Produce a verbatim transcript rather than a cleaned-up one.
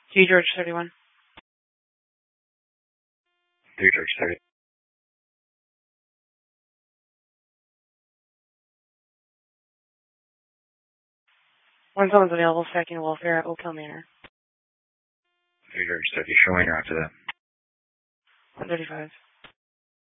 G George thirty-one. three George thirty. One someone's available, stacking welfare at Oak Hill Manor. three George thirty, showing her after that. one thirty-five.